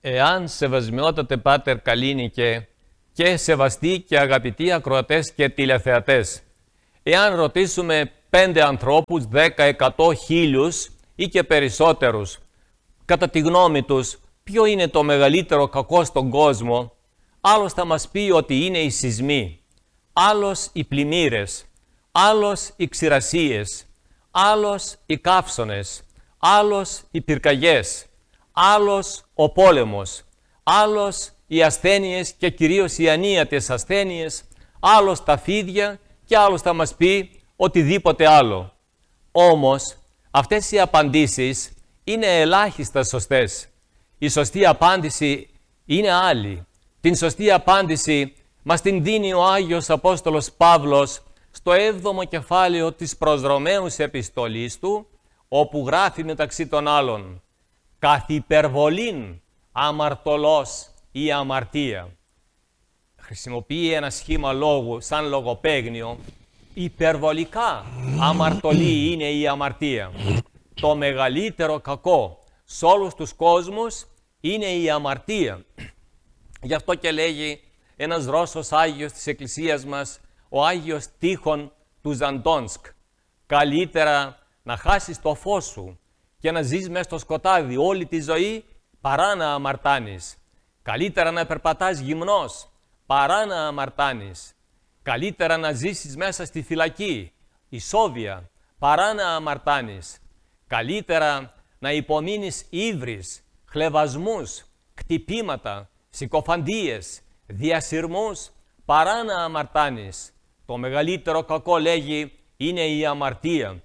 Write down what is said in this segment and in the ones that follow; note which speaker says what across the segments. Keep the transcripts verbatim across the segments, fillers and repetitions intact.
Speaker 1: Εάν σεβασμιότατε Πάτερ Καλίνικε και σεβαστοί και αγαπητοί ακροατές και τηλεθεατές, εάν ρωτήσουμε πέντε ανθρώπους, δέκα, εκατό, χίλιους ή και περισσότερους, κατά τη γνώμη τους, ποιο είναι το μεγαλύτερο κακό στον κόσμο, άλλος θα μας πει ότι είναι οι σεισμοί, άλλος οι πλημμύρες, άλλος οι ξηρασίες, άλλος οι καύσωνες, άλλος οι πυρκαγιές, άλλος ο πόλεμος, άλλος οι ασθένειες και κυρίως οι ανίατες ασθένειες, άλλος τα φίδια και άλλος θα μας πει οτιδήποτε άλλο. Όμως, αυτές οι απαντήσεις είναι ελάχιστα σωστές. Η σωστή απάντηση είναι άλλη. Την σωστή απάντηση μας την δίνει ο Άγιος Απόστολος Παύλος στο έβδομο κεφάλαιο της προς Ρωμαίους επιστολής του, όπου γράφει μεταξύ των άλλων «Καθ' υπερβολήν αμαρτωλός η αμαρτία». Χρησιμοποιεί ένα σχήμα λόγου σαν λογοπαίγνιο. Υπερβολικά αμαρτωλή είναι η αμαρτία. Το μεγαλύτερο κακό σε όλους τους κόσμους είναι η αμαρτία. Γι' αυτό και λέγει ένας Ρώσος Άγιος της Εκκλησίας μας, ο Άγιος Τίχων του Ζαντόνσκ, καλύτερα να χάσεις το φως σου και να ζεις μέσα στο σκοτάδι όλη τη ζωή παρά να αμαρτάνεις. Καλύτερα να περπατάς γυμνός παρά να αμαρτάνεις. Καλύτερα να ζήσεις μέσα στη φυλακή, ισόβια, παρά να αμαρτάνεις. Καλύτερα να υπομείνεις ύβρις, χλευασμούς, κτυπήματα, συκοφαντίες, διασυρμούς, παρά να αμαρτάνεις. Το μεγαλύτερο κακό, λέγει, είναι η αμαρτία.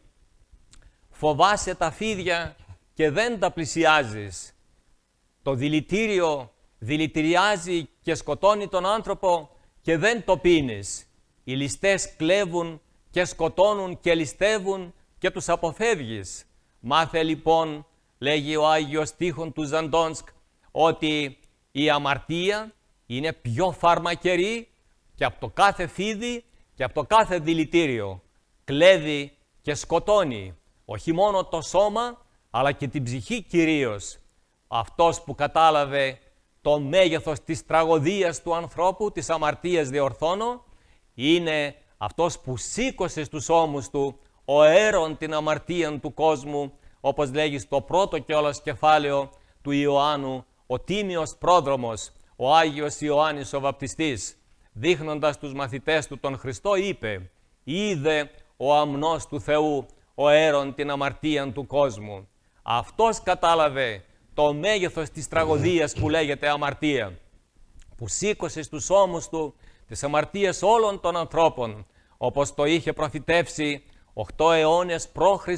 Speaker 1: Φοβάσαι τα φίδια και δεν τα πλησιάζεις. Το δηλητήριο δηλητηριάζει και σκοτώνει τον άνθρωπο και δεν το πίνεις. Οι ληστές κλέβουν και σκοτώνουν και ληστεύουν και τους αποφεύγεις. Μάθε λοιπόν, λέγει ο Άγιος Τίχων του Ζαντόνσκ, ότι η αμαρτία είναι πιο φαρμακερή και από το κάθε φίδι και από το κάθε δηλητήριο. Κλέβει και σκοτώνει όχι μόνο το σώμα, αλλά και την ψυχή κυρίως. Αυτός που κατάλαβε το μέγεθος της τραγωδίας του ανθρώπου, της αμαρτίας διορθώνω, είναι αυτός που σήκωσε στους ώμους του ο αέρον την αμαρτία του κόσμου, όπως λέγει στο πρώτο κιόλας κεφάλαιο του Ιωάννου, ο τίμιος πρόδρομος, ο Άγιος Ιωάννης ο Βαπτιστής, δείχνοντας τους μαθητές του τον Χριστό, είπε «Είδε ο αμνός του Θεού, ο αέρον την αμαρτία του κόσμου». Αυτός κατάλαβε το μέγεθος της τραγωδίας που λέγεται αμαρτία, που σήκωσε στους ώμους του τις αμαρτίες όλων των ανθρώπων, όπως το είχε προφητεύσει οχτώ αιώνες π.Χ.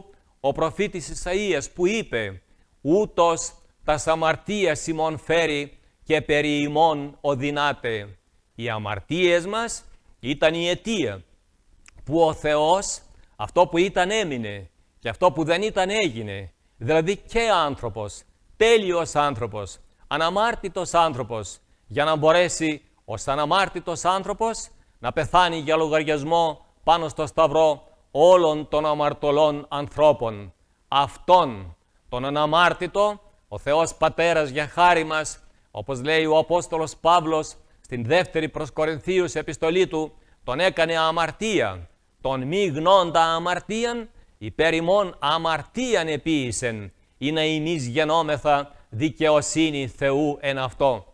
Speaker 1: ο προφήτης Ισαΐας, που είπε «Ούτως τας αμαρτίας ημών φέρει και περί ημών οδυνάται». Οι αμαρτίες μας ήταν η αιτία που ο Θεός, αυτό που ήταν έμεινε και αυτό που δεν ήταν έγινε. Δηλαδή και άνθρωπος, τέλειος άνθρωπος, αναμάρτητος άνθρωπος, για να μπορέσει ως αναμάρτητος άνθρωπος να πεθάνει για λογαριασμό πάνω στο σταυρό όλων των αμαρτωλών ανθρώπων. Αυτόν τον αναμάρτητο, ο Θεός Πατέρας για χάρη μας, όπως λέει ο Απόστολος Παύλος στην δεύτερη προς Κορινθίους επιστολή του, τον έκανε αμαρτία, τον μη γνώντα αμαρτίαν, υπέρ ημών αμαρτίαν επίησεν, ή να ημείς γενόμεθα δικαιοσύνη Θεού εν αυτό.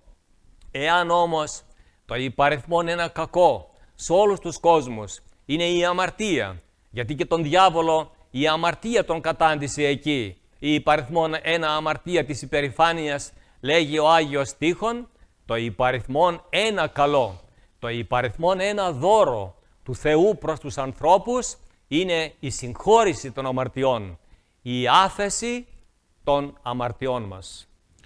Speaker 1: Εάν όμως το υπαριθμόν ένα κακό σε όλους τους κόσμους είναι η αμαρτία, γιατί και τον διάβολο η αμαρτία τον κατάντησε εκεί, η υπαριθμόν ένα αμαρτία της υπερηφάνειας, λέγει ο Άγιος Τίχων, το υπαριθμόν ένα καλό, το υπαριθμόν ένα δώρο του Θεού προς τους ανθρώπους είναι η συγχώρηση των αμαρτιών, η άφεση των αμαρτιών μας.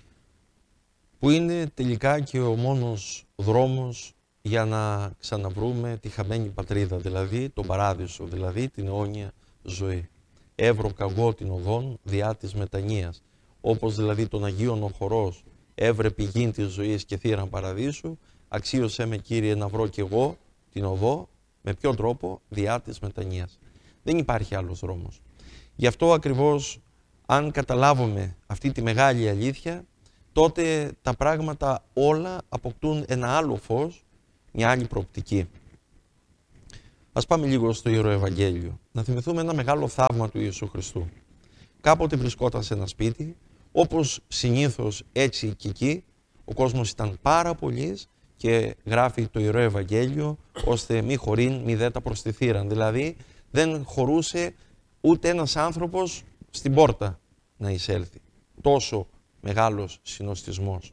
Speaker 2: Που είναι τελικά και ο μόνος δρόμος για να ξαναβρούμε τη χαμένη πατρίδα, δηλαδή τον παράδεισο, δηλαδή την αιώνια ζωή. Έβρω καγώ την οδόν διά της μετανοίας, όπως δηλαδή τον Αγίον ο χορός έβρε πηγήν της ζωής και θύραν παραδείσου, αξίωσέ με Κύριε να βρω κι εγώ την οδό, με ποιον τρόπο, διά της μετανοίας. Δεν υπάρχει άλλος δρόμος. Γι' αυτό ακριβώς, αν καταλάβουμε αυτή τη μεγάλη αλήθεια, τότε τα πράγματα όλα αποκτούν ένα άλλο φως, μια άλλη προοπτική. Ας πάμε λίγο στο Ιερό Ευαγγέλιο. Να θυμηθούμε ένα μεγάλο θαύμα του Ιησού Χριστού. Κάποτε βρισκόταν σε ένα σπίτι, όπως συνήθως έτσι και εκεί, ο κόσμος ήταν πάρα πολύς και γράφει το Ιερό Ευαγγέλιο, ώστε μη χωρήν μη δε τα προστιθήραν. Δηλαδή δεν χωρούσε ούτε ένας άνθρωπος στην πόρτα να εισέλθει. Τόσο μεγάλος συνοστισμός.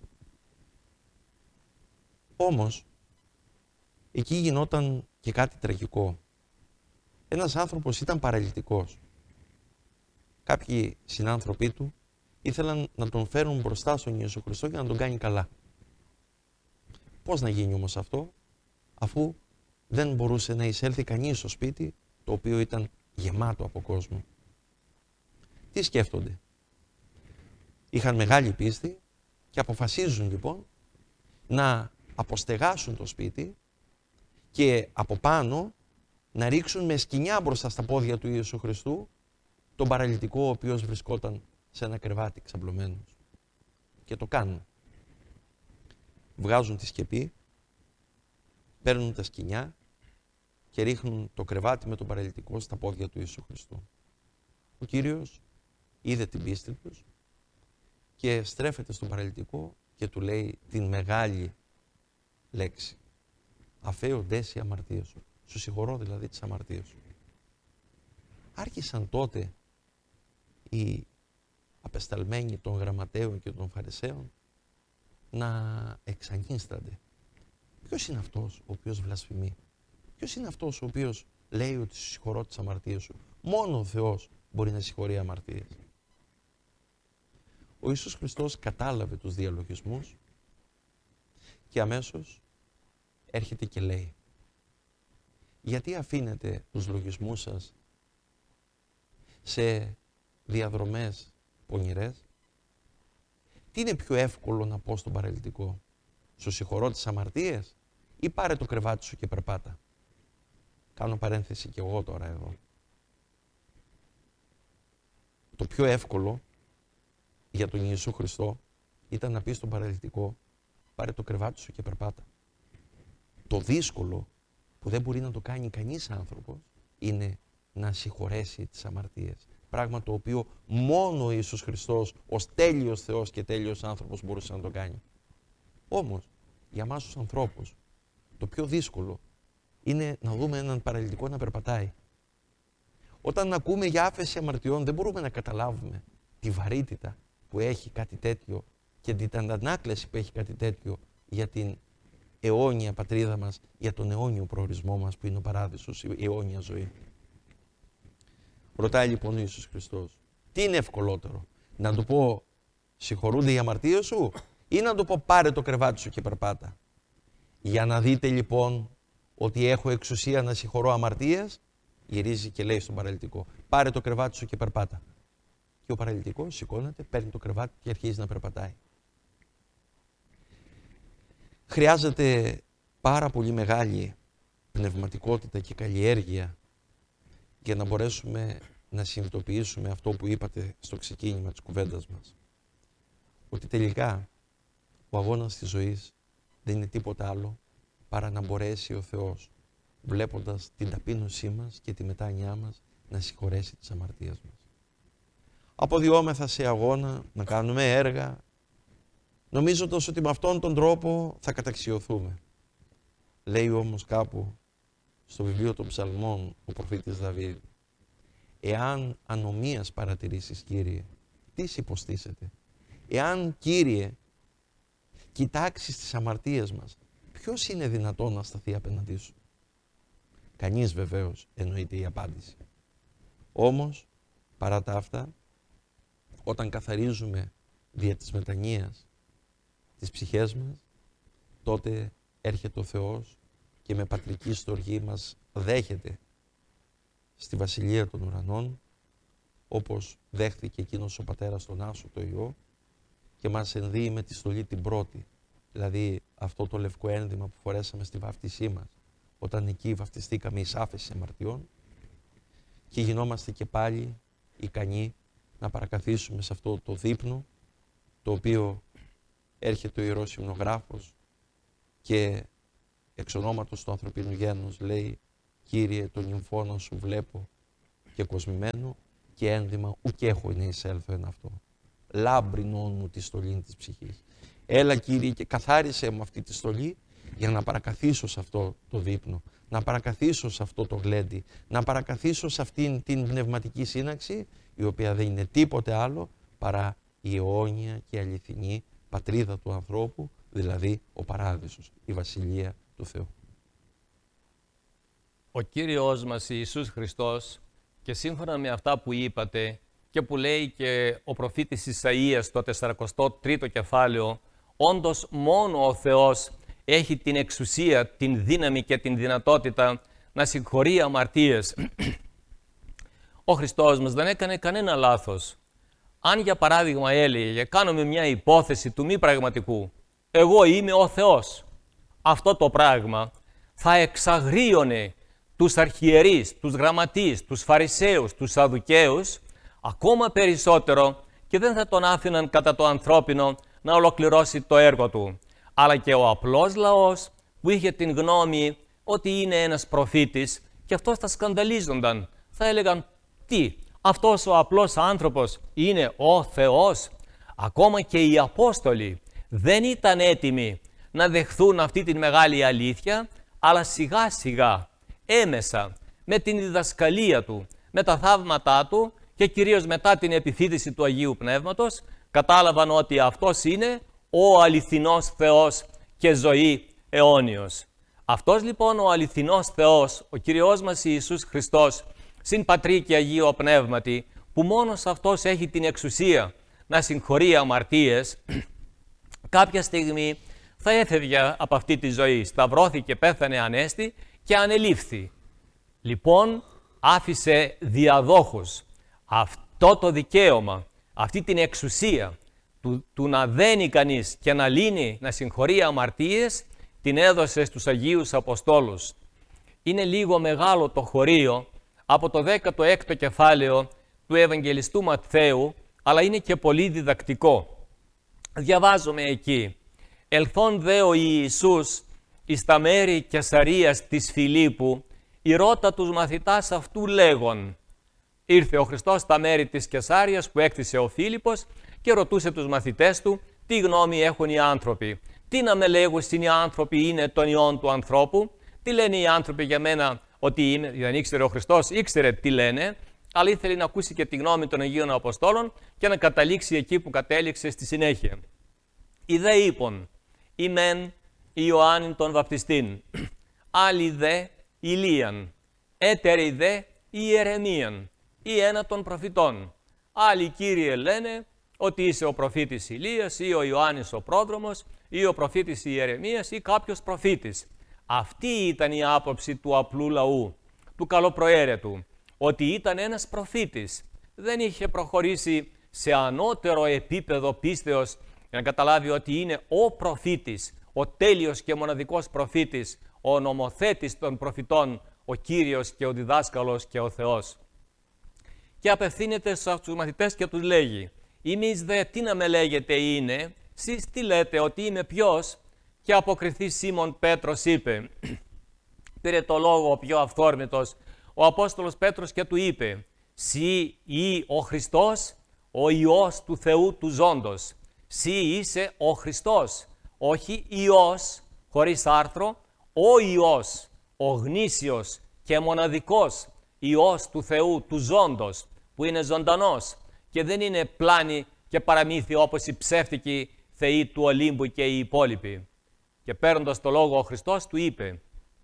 Speaker 2: Όμως, εκεί γινόταν και κάτι τραγικό. Ένας άνθρωπος ήταν παραλυτικός. Κάποιοι συνάνθρωποι του ήθελαν να τον φέρουν μπροστά στον Ιησού Χριστό για να τον κάνει καλά. Πώς να γίνει όμως αυτό, αφού δεν μπορούσε να εισέλθει κανείς στο σπίτι, το οποίο ήταν γεμάτο από κόσμο. Τι σκέφτονται? Είχαν μεγάλη πίστη και αποφασίζουν λοιπόν να αποστεγάσουν το σπίτι και από πάνω να ρίξουν με σκοινιά μπροστά στα πόδια του Ιησού Χριστού τον παραλυτικό ο οποίος βρισκόταν σε ένα κρεβάτι ξαπλωμένος. Και το κάνουν. Βγάζουν τη σκεπή, παίρνουν τα σκοινιά και ρίχνουν το κρεβάτι με τον παραλυτικό στα πόδια του Ιησού Χριστού. Ο Κύριος είδε την πίστη τους και στρέφεται στον παραλυτικό και του λέει την μεγάλη λέξη. Αφέοντες οι αμαρτίες σου. Σου συγχωρώ δηλαδή τις αμαρτίες σου. Άρχισαν τότε οι απεσταλμένοι των γραμματέων και των φαρισαίων να εξανίστανται. Ποιος είναι αυτός ο οποίος βλασφημεί? Ποιος είναι αυτός ο οποίος λέει ότι σου συγχωρώ τις αμαρτίες σου? Μόνο ο Θεός μπορεί να συγχωρεί αμαρτίες. Ο Ιησούς Χριστός κατάλαβε τους διαλογισμούς και αμέσως έρχεται και λέει, γιατί αφήνετε τους λογισμούς σας σε διαδρομές πονηρές? Τι είναι πιο εύκολο να πω στον παραλυτικό? Σου συγχωρώ τις αμαρτίες ή πάρε το κρεβάτι σου και περπάτα? Κάνω παρένθεση και εγώ τώρα εδώ. Το πιο εύκολο για τον Ιησού Χριστό ήταν να πει στον παραλυτικό πάρε το κρεβάτι σου και περπάτα. Το δύσκολο που δεν μπορεί να το κάνει κανείς άνθρωπος είναι να συγχωρέσει τις αμαρτίες. Πράγμα το οποίο μόνο ο Ιησούς Χριστός ως τέλειος Θεός και τέλειος άνθρωπος μπορούσε να το κάνει. Όμως, για εμάς τους ανθρώπους, το πιο δύσκολο είναι να δούμε έναν παραλυτικό να περπατάει. Όταν ακούμε για άφεση αμαρτιών δεν μπορούμε να καταλάβουμε τη βαρύτητα που έχει κάτι τέτοιο και την αντανάκλαση που έχει κάτι τέτοιο για την αιώνια πατρίδα μας, για τον αιώνιο προορισμό μας που είναι ο παράδεισος, η αιώνια ζωή. Ρωτάει λοιπόν ο Ιησούς Χριστός, τι είναι ευκολότερο, να του πω συγχωρούνται οι αμαρτίες σου ή να του πω πάρε το κρεβάτι σου και περπάτα? Για να δείτε λοιπόν ότι έχω εξουσία να συγχωρώ αμαρτίες, γυρίζει και λέει στον παραλυτικό, πάρε το κρεβάτι σου και περπάτα. Και ο παραλυτικός σηκώνεται, παίρνει το κρεβάτι και αρχίζει να περπατάει. Χρειάζεται πάρα πολύ μεγάλη πνευματικότητα και καλλιέργεια για να μπορέσουμε να συνειδητοποιήσουμε αυτό που είπατε στο ξεκίνημα της κουβέντας μας. Ότι τελικά ο αγώνας της ζωής δεν είναι τίποτα άλλο παρά να μπορέσει ο Θεός, βλέποντας την ταπείνωσή μας και τη μετάνοιά μας, να συγχωρέσει τις αμαρτίες μας. Αποδιόμεθα σε αγώνα, να κάνουμε έργα, νομίζοντας ότι με αυτόν τον τρόπο θα καταξιωθούμε. Λέει όμως κάπου στο βιβλίο των Ψαλμών ο προφήτης Δαβίδ, εάν ανομίας παρατηρήσεις, Κύριε, τι σε υποστήσετε? Εάν, Κύριε, κοιτάξεις τις αμαρτίες μας, ποιος είναι δυνατόν να σταθεί απέναντί σου? Κανείς βεβαίως, εννοείται η απάντηση. Όμως, παρά τα αυτά, όταν καθαρίζουμε δια της μετανοίας τις ψυχές μας, τότε έρχεται ο Θεός και με πατρική στοργή μας δέχεται στη Βασιλεία των Ουρανών, όπως δέχθηκε εκείνος ο πατέρας τον Άσο το Υιό και μας ενδύει με τη στολή την πρώτη, δηλαδή αυτό το λευκό ένδυμα που φορέσαμε στη βάφτισή μας, όταν εκεί βαφτιστήκαμε εις άφεση αμαρτιών και γινόμαστε και πάλι ικανοί να παρακαθίσουμε σε αυτό το δείπνο, το οποίο έρχεται ο Ιερός Υμνογράφος και εξ ονόματος του ανθρωπίνου γένους λέει «Κύριε, τον νυμφώνα σου βλέπω και κοσμημένο και ένδυμα ουκ έχω να εισέλθω εν αυτό. Λάμπρινον μου τη στολή της ψυχής». Έλα Κύριε και καθάρισε μου αυτή τη στολή για να παρακαθίσω σε αυτό το δείπνο, να παρακαθίσω σε αυτό το γλέντι, να παρακαθίσω σε αυτήν την πνευματική σύναξη, η οποία δεν είναι τίποτε άλλο παρά η αιώνια και αληθινή πατρίδα του ανθρώπου, δηλαδή ο παράδεισος, η Βασιλεία του Θεού.
Speaker 1: Ο Κύριος μας Ιησούς Χριστός, και σύμφωνα με αυτά που είπατε και που λέει και ο προφήτης Ισαΐας στο σαρακοστό τρίτο κεφάλαιο, όντως μόνο ο Θεός έχει την εξουσία, την δύναμη και την δυνατότητα να συγχωρεί αμαρτίες. Ο Χριστός μας δεν έκανε κανένα λάθος. Αν για παράδειγμα έλεγε, κάνουμε μια υπόθεση του μη πραγματικού, εγώ είμαι ο Θεός, αυτό το πράγμα θα εξαγρίωνε τους αρχιερείς, τους γραμματείς, τους φαρισαίους, τους σαδουκαίους ακόμα περισσότερο και δεν θα τον άφηναν κατά το ανθρώπινο να ολοκληρώσει το έργο του. Αλλά και ο απλός λαός που είχε την γνώμη ότι είναι ένας προφήτης και αυτός θα σκανδαλίζονταν. Θα έλεγαν τι, αυτός ο απλός άνθρωπος είναι ο Θεός. Ακόμα και οι Απόστολοι δεν ήταν έτοιμοι να δεχθούν αυτή τη μεγάλη αλήθεια, αλλά σιγά σιγά, έμεσα, με την διδασκαλία του, με τα θαύματά του και κυρίως μετά την επιφύτηση του Αγίου Πνεύματος, κατάλαβαν ότι αυτός είναι ο αληθινός Θεός και ζωή αιώνιος. Αυτός λοιπόν ο αληθινός Θεός, ο Κύριος μας Ιησούς Χριστός, συν Πατρί και Αγίο Πνεύματι, που μόνος αυτός έχει την εξουσία να συγχωρεί αμαρτίες, κάποια στιγμή θα έφευγε από αυτή τη ζωή. Σταυρώθηκε, πέθανε, ανέστη και ανελήφθη. Λοιπόν, άφησε διαδόχους αυτό το δικαίωμα, αυτή την εξουσία του, του να δένει κανείς και να λύνει, να συγχωρεί αμαρτίες, την έδωσε στους Αγίους Αποστόλους. Είναι λίγο μεγάλο το χωρίο από το δέκατο έκτο κεφάλαιο του Ευαγγελιστού Ματθαίου, αλλά είναι και πολύ διδακτικό. Διαβάζουμε εκεί. «Ελθόν δε ο Ιησούς εις τα μέρη Κεσαρίας της Φιλίππου, ηρώτα τους μαθητάς αυτού λέγον». Ήρθε ο Χριστός στα μέρη της Κεσάριας που έκτισε ο Φίλιππος και ρωτούσε τους μαθητές του τι γνώμη έχουν οι άνθρωποι. Τι να με λέγουν οι άνθρωποι είναι τον Υιόν του ανθρώπου. Τι λένε οι άνθρωποι για μένα ότι είμαι. Δεν ήξερε ο Χριστός, ήξερε τι λένε, αλλά ήθελε να ακούσει και τη γνώμη των Αγίων Αποστόλων και να καταλήξει εκεί που κατέληξε στη συνέχεια. Οι δε είπων, ημέν Ιωάννην τον βαπτιστήν, άλλοι δε Ηλίαν, έτεροι δε Ιερεμίαν ή ένα των προφητών. Άλλοι, Κύριε, λένε ότι είσαι ο προφήτης Ηλίας ή ο Ιωάννης ο πρόδρομος ή ο προφήτης Ιερεμίας ή κάποιος προφήτης. Αυτή ήταν η άποψη του απλού λαού, του καλοπροαίρετου, ότι ήταν ένας προφήτης. Δεν είχε προχωρήσει σε ανώτερο επίπεδο πίστεως για να καταλάβει ότι είναι ο προφήτης, ο τέλειος και μοναδικός προφήτης, ο νομοθέτης των προφητών, ο Κύριος και ο διδάσκαλος και ο Θεός. Και απευθύνεται στους μαθητές και τους λέγει, «Εμείς δε τι να με λέγετε είναι, σεις τι λέτε ότι είμαι ποιος?» Και αποκριθεί Σίμων Πέτρος είπε, πήρε το λόγο ο πιο αυθόρμητος, ο Απόστολος Πέτρος και του είπε, «Συ ή ο Χριστός, ο Υιός του Θεού του ζώντος. Συ είσαι ο Χριστός, όχι Υιός, χωρίς άρθρο, ο Υιός, ο γνήσιος και μοναδικός Υιός του Θεού του ζώντος, που είναι ζωντανός και δεν είναι πλάνη και παραμύθι όπως οι ψεύτικοι θεοί του Ολύμπου και οι υπόλοιποι». Και παίρνοντας το λόγο ο Χριστός του είπε,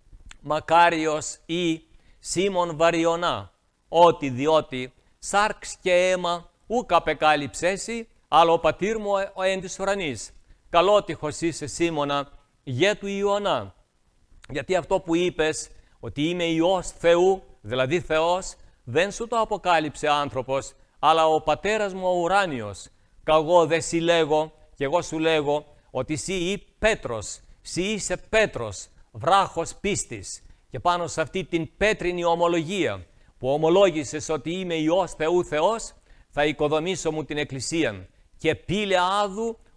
Speaker 1: «Μακάριος ή Σίμων Βαριωνά, ότι διότι σάρξ και αίμα ούκ απεκάλυψέσι, αλλά ο πατήρ μου ο εν της ουρανής. Καλότυχος είσαι Σίμωνα, γέ του Ιωαννά, γιατί αυτό που είπες, ότι είμαι Υιός Θεού, δηλαδή Θεός, δεν σου το αποκάλυψε άνθρωπος, αλλά ο πατέρας μου ο ουράνιος. Καγώ δε σοι λέγω, και εγώ σου λέγω, ότι σοι ή Πέτρος, σοι είσαι Πέτρος, βράχος πίστης». Και πάνω σε αυτή την πέτρινη ομολογία που ομολόγησες ότι είμαι Υιός Θεού Θεός, θα οικοδομήσω μου την εκκλησία και πύλε άδου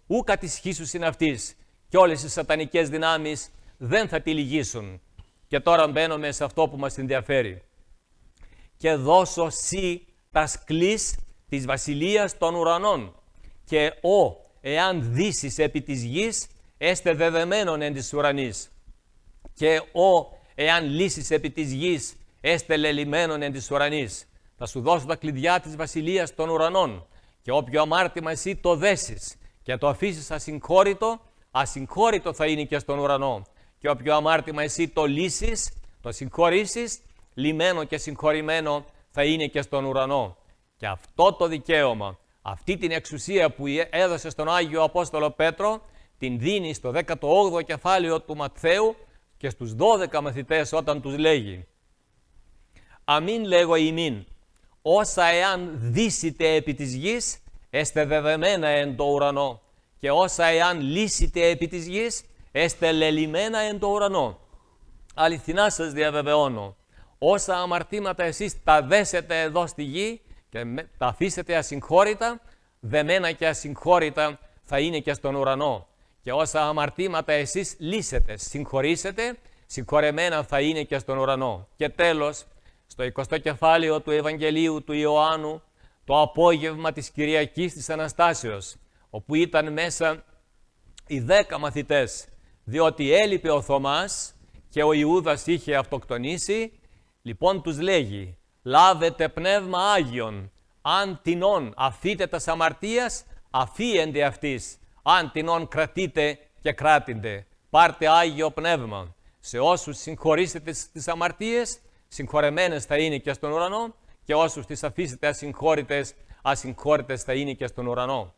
Speaker 1: ου κατησχίσουσιν αυτής, και όλες οι σατανικές δυνάμεις δεν θα τη λυγίσουν. Και τώρα μπαίνουμε σε αυτό που μας ενδιαφέρει. Και δώσω σύ τα σκλής της βασιλείας των ουρανών, και ο, εάν δύσεις επί της γης, έστε δεδεμένον εν της ουρανής. Και ο, εάν λύσεις επί της γης, έστε λελυμένον εν της ουρανής. Θα σου δώσω τα κλειδιά της βασιλείας των ουρανών, και όποιο αμάρτημα εσύ το δέσεις και το αφήσεις ασυγχώρητο, ασυγχώρητο θα είναι και στον ουρανό. Και όποιο αμάρτημα εσύ το λύσεις, το συγχωρήσεις, λυμένο και συγχωρημένο θα είναι και στον ουρανό. Και αυτό το δικαίωμα, αυτή την εξουσία που έδωσε στον Άγιο Απόστολο Πέτρο, την δίνει στο δέκατο όγδοο κεφάλαιο του Ματθαίου και στους δώδεκα μαθητές όταν τους λέγει: αμήν λέγω ημίν, όσα εάν δύσετε επί της γης, έστε δεδεμένα εν το ουρανό, και όσα εάν λύσετε επί της γης, έστε λελυμένα εν το ουρανό. Αληθινά σας διαβεβαιώνω, όσα αμαρτήματα εσείς τα δέσετε εδώ στη γη και τα αφήσετε ασυγχώρητα, δεμένα και ασυγχώρητα θα είναι και στον ουρανό. Και όσα αμαρτήματα εσείς λύσετε, συγχωρήσετε, συγχωρεμένα θα είναι και στον ουρανό. Και τέλος, στο εικοστό κεφάλαιο του Ευαγγελίου του Ιωάννου, το απόγευμα της Κυριακής της Αναστάσεως, όπου ήταν μέσα οι δέκα μαθητές, διότι έλειπε ο Θωμάς και ο Ιούδας είχε αυτοκτονήσει, λοιπόν τους λέγει: λάβετε πνεύμα Άγιον, αν τινών αφείτε τας αμαρτίας, αφίεντε αυτής, αν τινών κρατείτε και κράτηντε. Πάρτε Άγιο Πνεύμα. Σε όσους συγχωρήσετε τις αμαρτίες, συγχωρεμένες θα είναι και στον ουρανό, και όσους τις αφήσετε ασυγχώρητες, ασυγχώρητες θα είναι και στον ουρανό.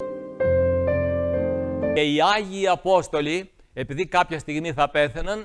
Speaker 1: Και οι Άγιοι Απόστολοι, επειδή κάποια στιγμή θα πέθαιναν,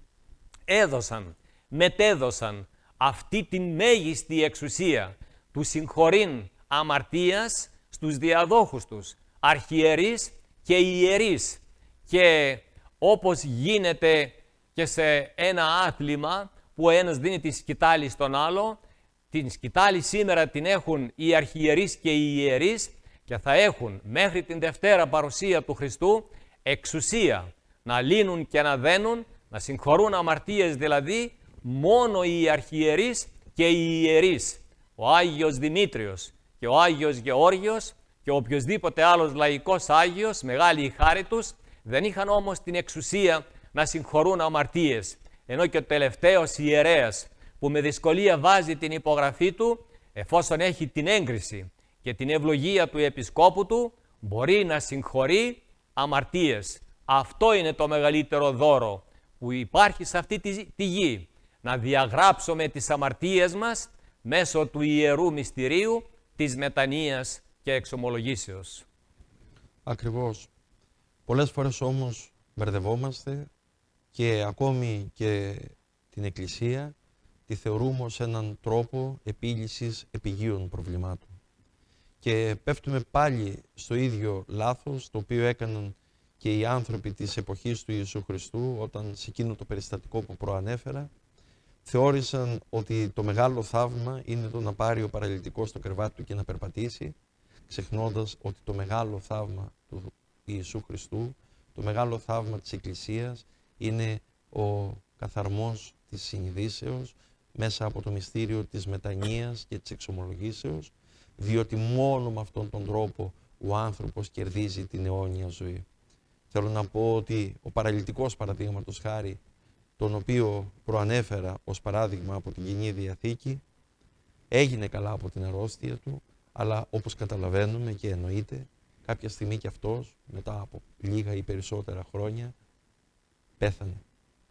Speaker 1: έδωσαν, μετέδωσαν αυτή την μέγιστη εξουσία του συγχωρήν αμαρτίας στους διαδόχους τους, αρχιερείς και ιερείς. Και όπως γίνεται και σε ένα άθλημα που ο ένας δίνει τη σκητάλη στον άλλο, την σκητάλη σήμερα την έχουν οι αρχιερείς και οι ιερείς και θα έχουν μέχρι την Δευτέρα παρουσία του Χριστού εξουσία να λύνουν και να δένουν, να συγχωρούν αμαρτίες δηλαδή μόνο οι αρχιερείς και οι ιερείς. Ο Άγιος Δημήτριος και ο Άγιος Γεώργιος και οποιοσδήποτε άλλος λαϊκός Άγιος, μεγάλη η χάρη τους, δεν είχαν όμως την εξουσία να συγχωρούν αμαρτίες. Ενώ και ο τελευταίος ιερέας που με δυσκολία βάζει την υπογραφή του, εφόσον έχει την έγκριση και την ευλογία του επισκόπου του, μπορεί να συγχωρεί αμαρτίες. Αυτό είναι το μεγαλύτερο δώρο που υπάρχει σε αυτή τη, τη γη. Να διαγράψουμε τις αμαρτίες μας μέσω του ιερού μυστηρίου της μετανοίας και εξομολογήσεως.
Speaker 2: Ακριβώς. Πολλές φορές όμως μπερδευόμαστε και ακόμη και την Εκκλησία τη θεωρούμε ως έναν τρόπο επίλυσης επιγείων προβλημάτων. Και πέφτουμε πάλι στο ίδιο λάθος το οποίο έκαναν και οι άνθρωποι της εποχής του Ιησού Χριστού όταν σε εκείνο το περιστατικό που προανέφερα θεώρησαν ότι το μεγάλο θαύμα είναι το να πάρει ο παραλυτικός το κρεβάτι του και να περπατήσει, ξεχνώντας ότι το μεγάλο θαύμα του Ιησού Χριστού, το μεγάλο θαύμα της Εκκλησίας είναι ο καθαρμός της συνειδήσεως μέσα από το μυστήριο της μετανοίας και της εξομολογήσεως, διότι μόνο με αυτόν τον τρόπο ο άνθρωπος κερδίζει την αιώνια ζωή. Θέλω να πω ότι ο παραλυτικός, παραδείγματος χάρη, τον οποίο προανέφερα ως παράδειγμα από την Καινή Διαθήκη, έγινε καλά από την αρρώστια του, αλλά όπως καταλαβαίνουμε και εννοείται, κάποια στιγμή και αυτός, μετά από λίγα ή περισσότερα χρόνια, πέθανε.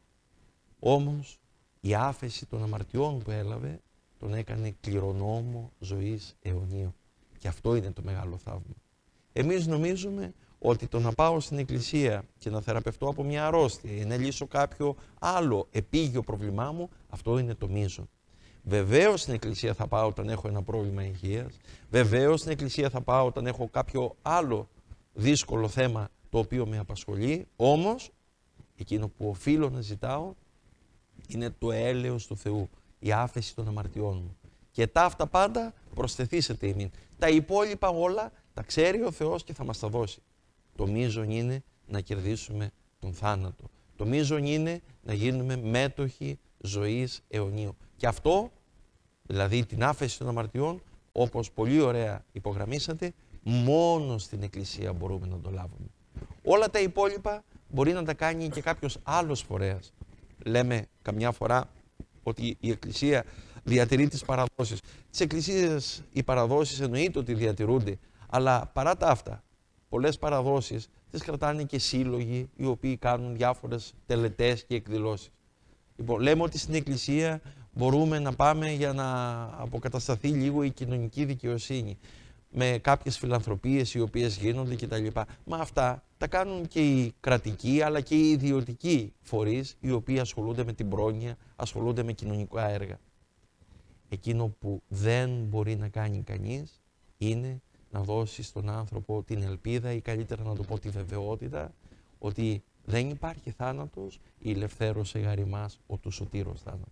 Speaker 2: Όμως, η άφεση των αμαρτιών που έλαβε, τον έκανε κληρονόμο ζωής αιωνίου. Και αυτό είναι το μεγάλο θαύμα. Εμείς νομίζουμε ότι το να πάω στην Εκκλησία και να θεραπευτώ από μια αρρώστια ή να λύσω κάποιο άλλο επίγειο πρόβλημά μου, αυτό είναι το μείζον. Βεβαίως στην Εκκλησία θα πάω όταν έχω ένα πρόβλημα υγείας, βεβαίως στην Εκκλησία θα πάω όταν έχω κάποιο άλλο δύσκολο θέμα το οποίο με απασχολεί, όμως εκείνο που οφείλω να ζητάω είναι το έλεος του Θεού, η άφεση των αμαρτιών μου. Και τα αυτά πάντα προσθεθήσετε ημίν. Τα υπόλοιπα όλα τα ξέρει ο Θεός και θα μας τα δώσει. Το μείζον είναι να κερδίσουμε τον θάνατο. Το μείζον είναι να γίνουμε μέτοχοι ζωής αιωνίου. Και αυτό, δηλαδή την άφεση των αμαρτιών, όπως πολύ ωραία υπογραμμίσατε, μόνο στην Εκκλησία μπορούμε να το λάβουμε. Όλα τα υπόλοιπα μπορεί να τα κάνει και κάποιος άλλος φορέας. Λέμε καμιά φορά ότι η Εκκλησία διατηρεί τις παραδόσεις. Τις Εκκλησίες οι παραδόσεις εννοείται ότι διατηρούνται, αλλά παρά τα αυτά, πολλές παραδόσεις τις κρατάνε και σύλλογοι οι οποίοι κάνουν διάφορες τελετές και εκδηλώσεις. Λοιπόν, λέμε ότι στην Εκκλησία μπορούμε να πάμε για να αποκατασταθεί λίγο η κοινωνική δικαιοσύνη με κάποιες φιλανθρωπίες οι οποίες γίνονται κτλ. Μα αυτά τα κάνουν και οι κρατικοί αλλά και οι ιδιωτικοί φορείς οι οποίοι ασχολούνται με την πρόνοια, ασχολούνται με κοινωνικά έργα. Εκείνο που δεν μπορεί να κάνει κανείς είναι να δώσει στον άνθρωπο την ελπίδα ή καλύτερα να το πω τη βεβαιότητα ότι δεν υπάρχει θάνατος, η ελευθέρωσε γαριμάς ο του σωτήρος θάνατος.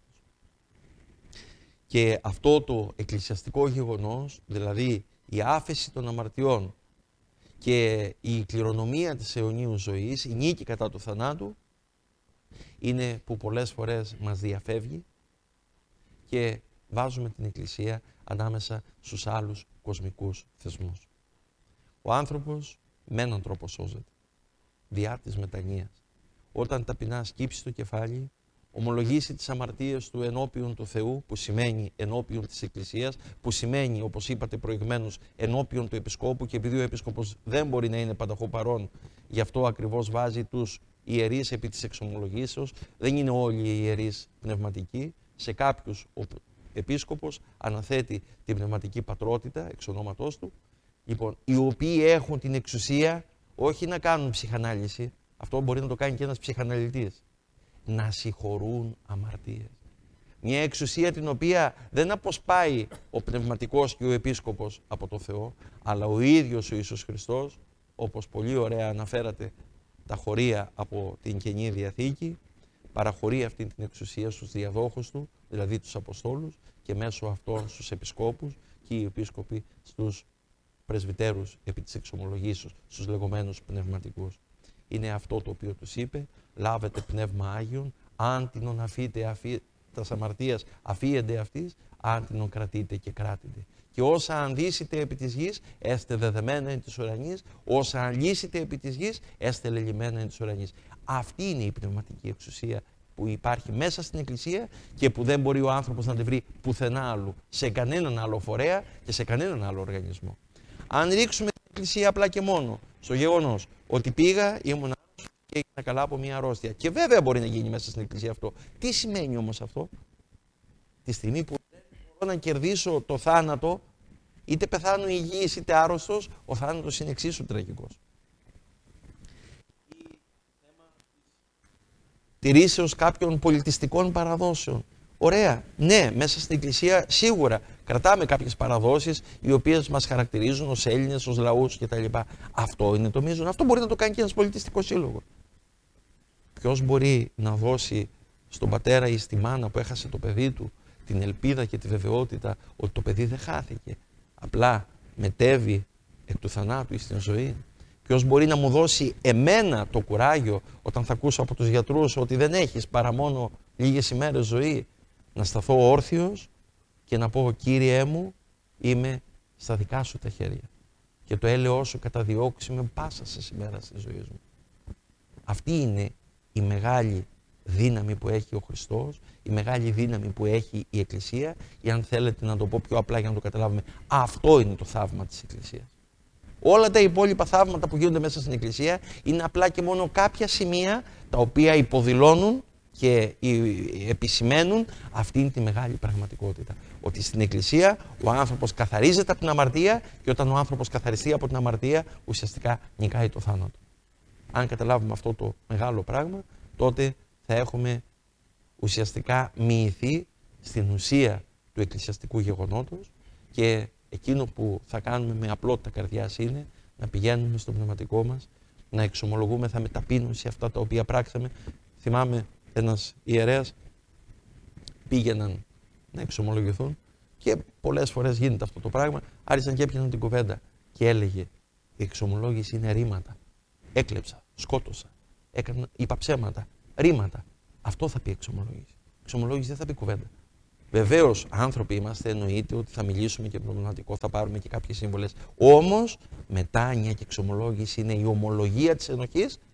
Speaker 2: Και αυτό το εκκλησιαστικό γεγονός, δηλαδή η άφεση των αμαρτιών και η κληρονομία της αιωνίου ζωής, η νίκη κατά του θανάτου, είναι που πολλές φορές μας διαφεύγει και βάζουμε την Εκκλησία ανάμεσα στους άλλους κοσμικούς θεσμούς. Ο άνθρωπος με έναν τρόπο σώζεται, διά της μετανοίας. Όταν ταπεινά σκύψει το κεφάλι, ομολογήσει τις αμαρτίες του ενώπιον του Θεού, που σημαίνει ενώπιον της Εκκλησίας, που σημαίνει, όπως είπατε προηγουμένως, ενώπιον του Επισκόπου, και επειδή ο Επίσκοπος δεν μπορεί να είναι πανταχού παρόν, γι' αυτό ακριβώς βάζει τους ιερείς επί της εξομολογήσεως. Δεν είναι όλοι οι ιερείς πνευματικοί. Σε κάποιους ο Επίσκοπος αναθέτει την πνευματική πατρότητα εξ ονόματός του, λοιπόν, οι οποίοι έχουν την εξουσία όχι να κάνουν ψυχανάλυση, αυτό μπορεί να το κάνει και ένας ψυχαναλυτής, να συγχωρούν αμαρτίες. Μια εξουσία την οποία δεν αποσπάει ο πνευματικός και ο επίσκοπος από το Θεό, αλλά ο ίδιος ο Ιησούς Χριστός, όπως πολύ ωραία αναφέρατε τα χωρία από την Καινή Διαθήκη, παραχωρεί αυτή την εξουσία στους διαδόχους του, δηλαδή τους Αποστόλους, και μέσω αυτών στους επισκόπους και οι επίσκοποι στους πρεσβυτέρους επί της εξομολογήσεως, στους λεγόμενους πνευματικούς. Είναι αυτό το οποίο τους είπε: λάβετε πνεύμα Άγιον, αν την αφείτε αφή, τας αμαρτίας αφίεντε αυτής, αν την κρατείτε και κράτητε. Και όσα αντίσετε επί της γης, έστε δεδεμένα εν της ουρανής, όσα αντλήσετε επί της γης, έστε λελειμμένα εν της ουρανής. Αυτή είναι η πνευματική εξουσία που υπάρχει μέσα στην Εκκλησία και που δεν μπορεί ο άνθρωπος να τη βρει πουθενά άλλου, σε κανέναν άλλο φορέα και σε κανέναν άλλο οργανισμό. Αν ρίξουμε την Εκκλησία απλά και μόνο στο γεγονός ότι πήγα, ήμουν άρρωστος και έγινα καλά από μια αρρώστια. Και βέβαια μπορεί να γίνει μέσα στην Εκκλησία αυτό. Τι σημαίνει όμως αυτό? Τη στιγμή που δεν μπορώ να κερδίσω το θάνατο, είτε πεθάνω υγιής είτε άρρωστος, ο θάνατος είναι εξίσου τραγικός. Τηρήσεως κάποιων πολιτιστικών παραδόσεων. Ωραία, ναι, μέσα στην Εκκλησία σίγουρα κρατάμε κάποιες παραδόσεις οι οποίες μας χαρακτηρίζουν ως Έλληνες, ως λαούς κτλ. Αυτό είναι το μείζον. Αυτό μπορεί να το κάνει και ένας πολιτιστικός σύλλογος. Ποιος μπορεί να δώσει στον πατέρα ή στη μάνα που έχασε το παιδί του την ελπίδα και τη βεβαιότητα ότι το παιδί δεν χάθηκε, απλά μετέβη εκ του θανάτου ή στην ζωή? Ποιος μπορεί να μου δώσει εμένα το κουράγιο όταν θα ακούσω από τους γιατρούς ότι δεν έχεις παρά μόνο λίγες ημέρες ζωή, να σταθώ όρθιος και να πω: Κύριέ μου, είμαι στα δικά σου τα χέρια και το έλεος σου καταδιώξει με πάσα σε ημέρα της ζωής μου. Αυτή είναι η μεγάλη δύναμη που έχει ο Χριστός, η μεγάλη δύναμη που έχει η Εκκλησία, ή αν θέλετε να το πω πιο απλά για να το καταλάβουμε, αυτό είναι το θαύμα της Εκκλησίας. Όλα τα υπόλοιπα θαύματα που γίνονται μέσα στην Εκκλησία είναι απλά και μόνο κάποια σημεία τα οποία υποδηλώνουν και επισημαίνουν αυτήν τη μεγάλη πραγματικότητα. Ότι στην Εκκλησία ο άνθρωπος καθαρίζεται από την αμαρτία και όταν ο άνθρωπος καθαριστεί από την αμαρτία ουσιαστικά νικάει το θάνατο. Αν καταλάβουμε αυτό το μεγάλο πράγμα, τότε θα έχουμε ουσιαστικά μοιηθεί στην ουσία του εκκλησιαστικού γεγονότος και εκείνο που θα κάνουμε με απλότητα καρδιάς είναι να πηγαίνουμε στο πνευματικό μας, να εξομολογούμεθα με ταπείνωση αυτά τα οποία πράξαμε. Θυμάμαι ένας ιερέας πήγαιναν να εξομολογηθούν και πολλές φορές γίνεται αυτό το πράγμα, άρχισαν και έπιαναν την κουβέντα και έλεγε: η εξομολόγηση είναι ρήματα. έκλεψα, σκότωσα, έκανα, είπα ψέματα, ρήματα. Αυτό θα πει εξομολόγηση. Εξομολόγηση δεν θα πει κουβέντα. Βεβαίως, άνθρωποι είμαστε, εννοείται ότι θα μιλήσουμε και πνευματικό, θα πάρουμε και κάποιες σύμβολες. Όμως, μετάνοια και εξομολόγηση είναι η ομολογία της ενοχής